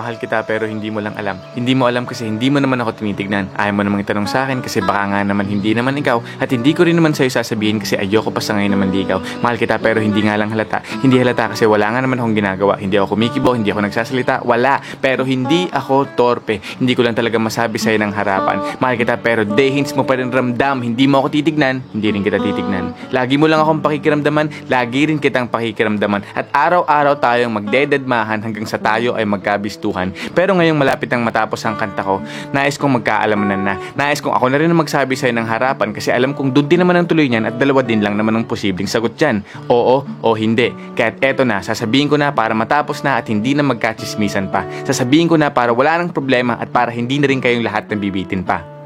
mahal kita pero hindi mo lang alam. Hindi mo alam kasi hindi mo naman ako tinitignan. Ayaw mo namang itanong sa akin kasi baka nga naman hindi naman ikaw. At hindi ko rin naman sa'yo sasabihin kasi ayoko pa sa ngayon naman di ikaw. Mahal kita pero hindi nga lang halata. Hindi halata kasi wala nga naman akong ginagawa. Hindi ako kumikibo, hindi ako nagsasalita. Wala. Pero hindi ako torpe. Hindi ko lang talaga masabi sa'yo ng harapan. Mahal kita pero hints mo pa rin ramdam. Hindi mo ako titignan, hindi rin kita titignan. Lagi mo lang akong pakikiramdaman, lagi rin kitang pakikiramdaman. At araw-araw tayong magdededmahan hanggang sa tayo ay magkabistuhan. Pero ngayong malapit nang matapos ang kanta ko, nais kong magkaalamanan na. Nais kong ako na rin ang magsabi sa'yo ng harapan kasi alam kong doon din naman ang tuloy niyan at dalawa din lang naman ang posibleng sagot dyan. Oo o hindi. Kaya't eto na, sasabihin ko na para matapos na at hindi na magkachismisan pa. Sasabihin ko na para wala nang problema at para hindi na rin kayong lahat nabibitin pa.